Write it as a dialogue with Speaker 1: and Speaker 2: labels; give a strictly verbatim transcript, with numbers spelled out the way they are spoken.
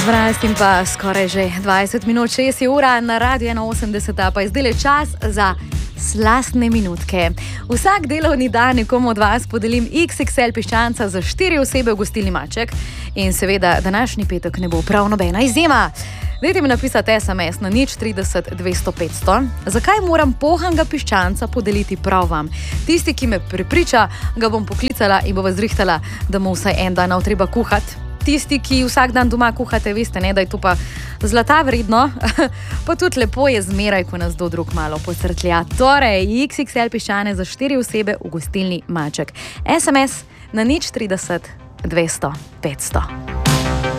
Speaker 1: dvanajst in pa skoraj že dvajset minut, šest je ura na Radiu ena osemdeset, pa je zdaj le čas za slastne minutke. Vsak delovni dan nekomu od vas podelim iks iks el piščanca za štiri osebe v gostilni Maček in seveda današnji petek ne bo prav nobena izjema. Dajte mi napisati es em es na nič trideset dvesto petsto. Zakaj moram pohanga piščanca podeliti prav vam? Tisti, ki me prepriča, ga bom poklicala in bova zrihtala, da mu vsaj en dan treba kuhati. Tisti, ki vsak dan doma kuhate, veste, ne, da je to pa zlata vredno, pa tudi lepo je zmeraj, ko nas do drug malo pocrtlja. Torej, iks iks el piščane za štiri osebe v gostilni Maček. es em es na nič trideset dvesto petsto.